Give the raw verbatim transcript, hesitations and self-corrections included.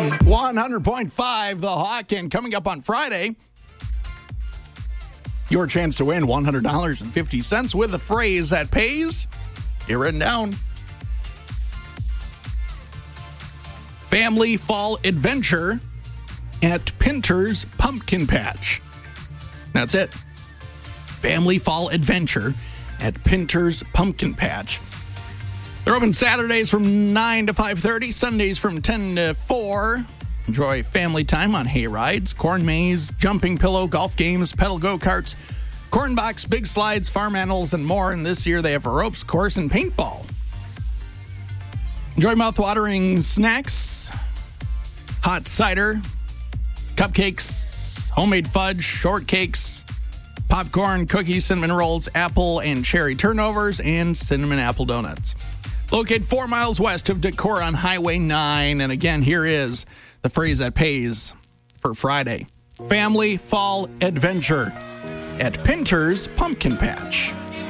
one hundred point five The Hawk, and coming up on Friday, your chance to win one hundred dollars and fifty cents with a phrase that pays. Get written down. Family Fall Adventure at Pinter's Pumpkin Patch. That's it. Family Fall Adventure at Pinter's Pumpkin Patch. They're open Saturdays from nine to five thirty, Sundays from ten to four. Enjoy family time on hay rides, corn maze, jumping pillow, golf games, pedal go-karts, corn box, big slides, farm animals, and more. And this year they have a ropes course and paintball. Enjoy mouth-watering snacks, hot cider, cupcakes, homemade fudge, shortcakes, popcorn, cookies, cinnamon rolls, apple and cherry turnovers, and cinnamon apple donuts. Located four miles west of Decorah on Highway nine. And again, here is the phrase that pays for Friday. Family Fall Adventure at Pinter's Pumpkin Patch.